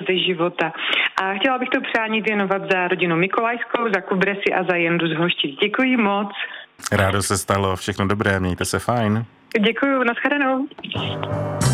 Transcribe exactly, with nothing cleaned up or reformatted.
ze života. A chtěla bych to přání věnovat za rodinu Mikolajskou, za Kubresy a za Jendu z Hoštic. Děkuji moc. Rádo se stalo, všechno dobré, mějte se fajn. Děkuji, nashledanou.